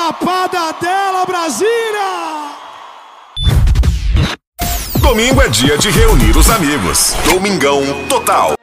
Lapada dela, Brasília! Domingo é dia de reunir os amigos. Domingão total.